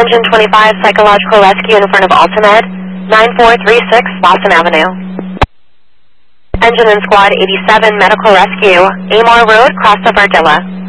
Engine 25 Psychological Rescue in front of Altamed, 9436 Boston Avenue. Engine and Squad 87 Medical Rescue, Amor Road, Cross of Ardilla.